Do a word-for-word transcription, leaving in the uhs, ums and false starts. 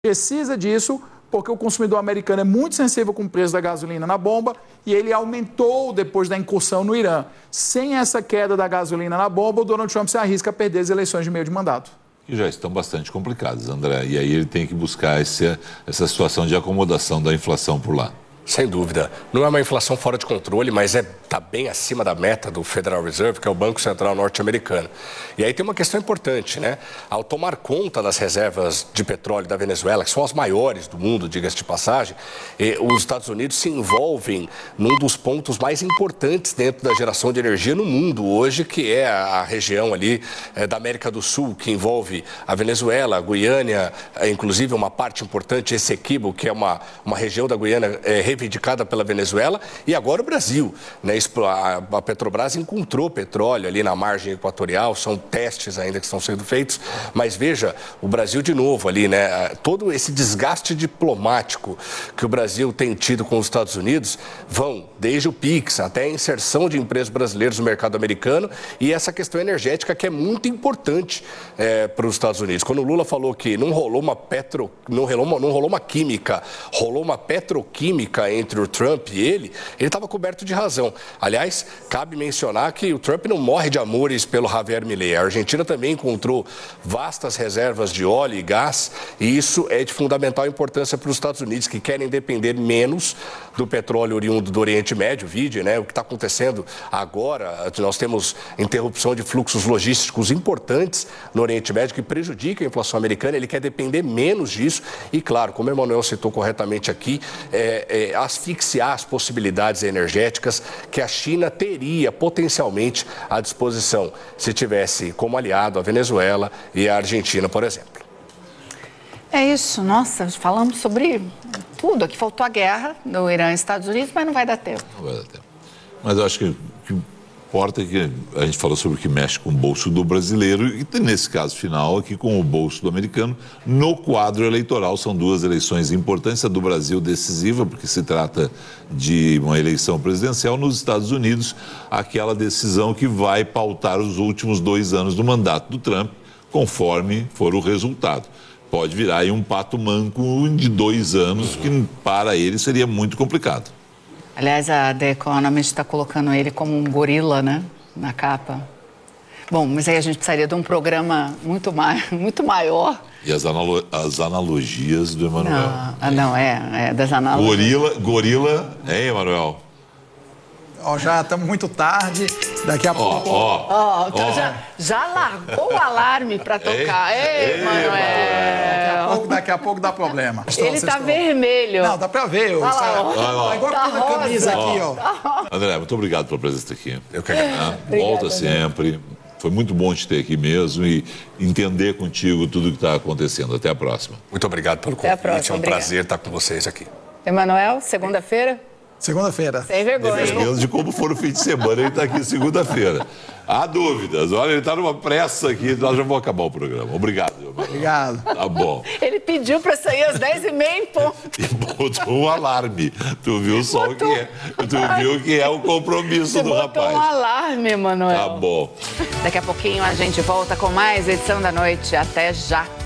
precisa disso porque o consumidor americano é muito sensível com o preço da gasolina na bomba e ele aumentou depois da incursão no Irã. Sem essa queda da gasolina na bomba, o Donald Trump se arrisca a perder as eleições de meio de mandato. Que já estão bastante complicadas, André. E aí ele tem que buscar esse, essa situação de acomodação da inflação por lá. Sem dúvida. Não é uma inflação fora de controle, mas está bem acima da meta do Federal Reserve, que é o Banco Central norte-americano. E aí tem uma questão importante, né? Ao tomar conta das reservas de petróleo da Venezuela, que são as maiores do mundo, diga-se de passagem, os Estados Unidos se envolvem num dos pontos mais importantes dentro da geração de energia no mundo hoje, que é a região ali é, da América do Sul, que envolve a Venezuela, a Guiana, é, inclusive uma parte importante, Essequibo, que é uma, uma região da Guiana é, reivindicada pela Venezuela, e agora o Brasil, né? A Petrobras encontrou petróleo ali na margem equatorial, são testes ainda que estão sendo feitos, mas veja, o Brasil de novo ali, né? Todo esse desgaste diplomático que o Brasil tem tido com os Estados Unidos vão desde o PIX até a inserção de empresas brasileiras no mercado americano e essa questão energética que é muito importante é, para os Estados Unidos. Quando o Lula falou que não rolou uma petro, não rolou uma, não rolou uma química, rolou uma petroquímica entre o Trump e ele, ele estava coberto de razão. Aliás, cabe mencionar que o Trump não morre de amores pelo Javier Milei. A Argentina também encontrou vastas reservas de óleo e gás e isso é de fundamental importância para os Estados Unidos, que querem depender menos do petróleo oriundo do Oriente Médio. Vide, né, o que está acontecendo agora. Nós temos interrupção de fluxos logísticos importantes no Oriente Médio que prejudica a inflação americana. Ele quer depender menos disso e, claro, como o Emanuel citou corretamente aqui, é, é, asfixiar as possibilidades energéticas que a China teria potencialmente à disposição se tivesse como aliado a Venezuela e a Argentina, por exemplo. É isso, nossa, falamos sobre tudo. Aqui faltou a guerra do Irã e Estados Unidos, mas não vai dar tempo. Não vai dar tempo. Mas eu acho que o que importa é que a gente falou sobre o que mexe com o bolso do brasileiro e nesse caso final aqui com o bolso do americano no quadro eleitoral. São duas eleições importantes, a do Brasil decisiva, porque se trata de uma eleição presidencial, nos Estados Unidos, aquela decisão que vai pautar os últimos dois anos do mandato do Trump, conforme for o resultado. Pode virar aí um pato manco de dois anos, que para ele seria muito complicado. Aliás, a The Economist está colocando ele como um gorila, né, na capa. Bom, mas aí a gente precisaria de um programa muito, mai- muito maior. E as, analo- as analogias do Emanuel. Não, ah, não é, é das analogias. Gorila, gorila, hein, Emanuel? Ó, já estamos muito tarde, daqui a Ó, pouco... ó, Ó, então ó. já, já largou o alarme para tocar. Ei, ei, Manuel. Daqui a pouco, daqui a pouco dá problema. Ele Vocês tá estão- vermelho. Não, dá pra ver. Olha lá, sabe? ó. Tá igual Tá a camisa rosa. aqui, ó. André, muito obrigado pela presença aqui. Eu que agradeço. Ah, Volta sempre. Foi muito bom te ter aqui mesmo e entender contigo tudo o que está acontecendo. Até a próxima. Muito obrigado pelo Até a convite, próxima, é um obrigada. prazer estar com vocês aqui. Emanuel, segunda-feira? Segunda-feira. Sem vergonha. Dependendo de como for o fim de semana, ele está aqui segunda-feira. Há dúvidas. Olha, ele está numa pressa aqui, nós já vamos acabar o programa. Obrigado, Emanuel. Obrigado. Tá bom. Ele pediu para sair às dez e meia em ponto. E botou um alarme. Tu viu só o que é. Tu viu que é o compromisso Você do botou rapaz. um alarme, Emanuel. Tá bom. Daqui a pouquinho a gente volta com mais edição da noite. Até já.